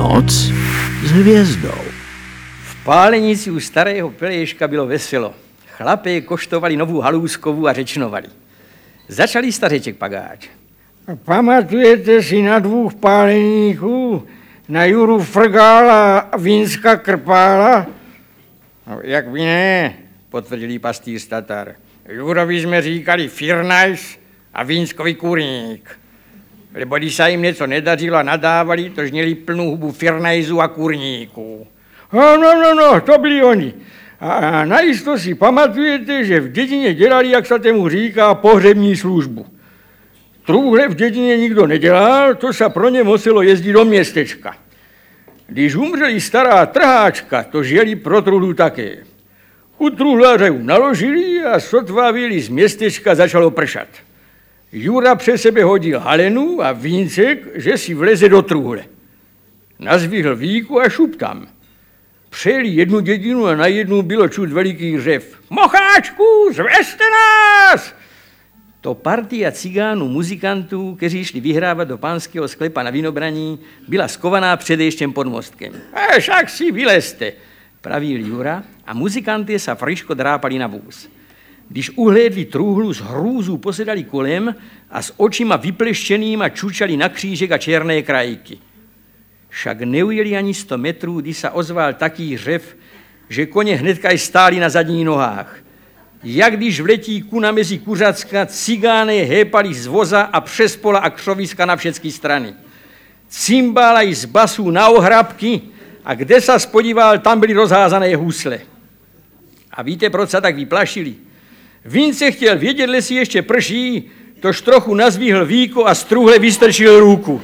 Noc s hvězdou. V pálenici u starého Peleška bylo veselo. Chlapé koštovali novou halůzkovou a řečnovali. Začali stařeček Pagáč. Pamatujete si na 2 páleníků? Na Juru Frgála a Vínska Krpála? No, jak by ne, potvrdili pastýř Tatar. Jurovi jsme říkali Firnajs a Vínskovi Kurník. Lebo když se jim něco nedařilo a nadávali, to měli plnou hubu Firnajzů a Kurníků. No, to byli oni. A najisto si pamatujete, že v dědině dělali, jak se tomu říká, pohřební službu. Trůhle v dědině nikdo nedělal, to se pro ně muselo jezdit do městečka. Když umřeli stará trháčka, to žili pro truhlu také. U truhláře ju naložili a sotva vyjeli z městečka, začalo pršat. Jura přes sebe hodil halenu a Víncek, že si vleze do truhle. Nazvihl víku a šup tam. Přejeli jednu dědinu a na jednu bylo čut veliký řev. Mocháčku, zvěste nás! To partia cigánů, muzikantů, kteří šli vyhrávat do pánského sklepa na Vinobraní, byla skovaná předejštěm pod mostkem. Však si vylezte, pravil Jura a muzikanty se friško drápali na vůz. Když uhlédli truhlu, z hrůzů posedali kolem a s očima vypleštěnýma čučali na křížek a černé krajky. Však neujeli ani 100 metrů, když se ozval taký řev, že koně hnedka stáli na zadních nohách. Jak když vletí kuna mezi kuřacka, cigány hépali z voza a přes pola a křoviska na všechny strany. Cimbálaj z basů na ohrabky a kde se spodíval, tam byly rozházané husle. A víte, proč se tak vyplašili? Vince chtěl vědět, jestli ještě prší, tož trochu nazvíhl víko a z truhle vystrčil ruku.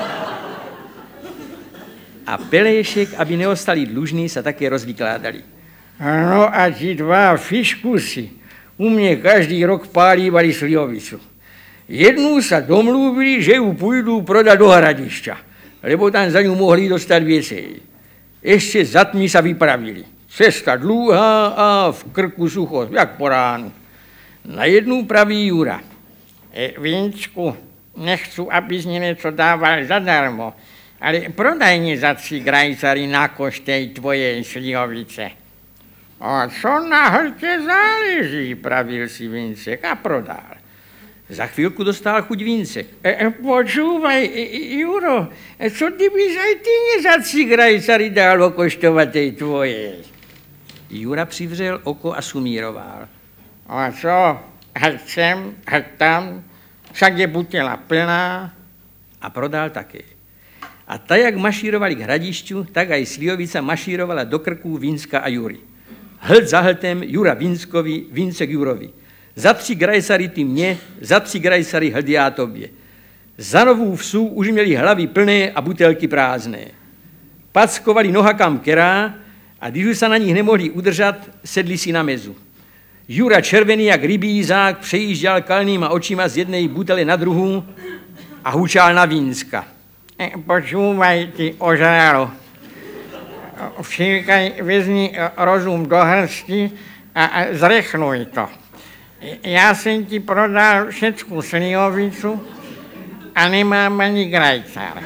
A Pelešek, aby neostali dlužní, se také rozvykládali. Ano, a ti 2 fiškusy u mě každý rok pálívali slivovicu. Jednu se domluvili, že ju půjdu prodat do Hradišťa, lebo tam za ňu mohli dostat věcej. Ještě za tmy se vypravili. Cesta dlouhá a v krku sucho, jak po ránu. Na jednu praví Jura. Vínčku, nechci, abys mě něco dával zadarmo, ale prodaj mě za 3 grajcary na koš tej tvojej slivovice. A co na hrtě záleží, pravil si Víncek a prodal. Za chvilku dostal chuť Víncek. Počúvaj, Juro, co kdyby aj ty mě za 3 grajcary dalo koštovat tej tvojej? Jura přivřel oko a sumíroval. A co? Hrď sem, hrď tam, však je butěla plná. A prodal také. A tak, jak mašírovali k Hradišťu, tak aj slivovica mašírovala do krků Vínska a Jury. Hlt za hltem, Jura Vínskovi, Víncek Jurovi. Za 3 grajsary ty mě, za 3 grajsary hld já tobě. Za novou vsů už měli hlavy plné a butelky prázdné. Packovali nohakám kerá a když už se na nich nemohli udržet, sedli si na mezu. Jura červený jak rybí zák přejížděl kalnýma očima z jedné butele na druhou a hučál na Vínska. Počúvaj ty ožrálo. Všíkaj, vezmi rozum do hrsti a zrechnuj to. Já jsem ti prodal všecku slivovicu a nemám ani grajcar.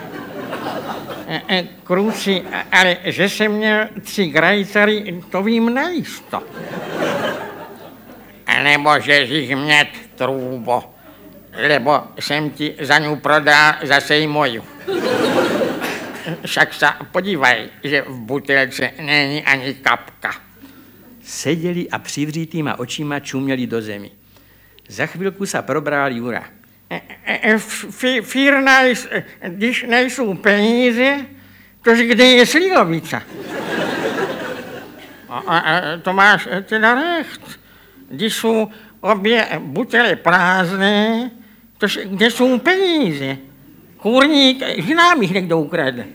Kruci, ale že jsem měl 3 grajcary, to vím najisto. Nemůžeš jich mít, trůbo, lebo jsem ti za ňu prodal zase i moju. Však se podívaj, že v butelce není ani kapka. Seděli a přivřítýma očima čuměli do zemi. Za chvilku se probral Jura. Firnajs, když nejsou peníze, tož kde je slivovica? To máš teda recht. Když jsou obě butele prázdné, tož kde jsou peníze? Kurník, že nám jich někdo ukradl.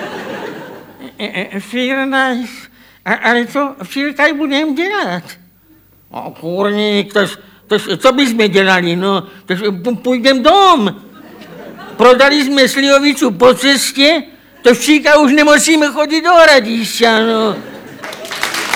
Firnajs, ale co všilkaj budem dělat? Kurník, co bychom dělali, no? Půjdem dom. Prodali jsme slivovicu po cestě, to všilkaj už nemusíme chodit do Hradišťa, no.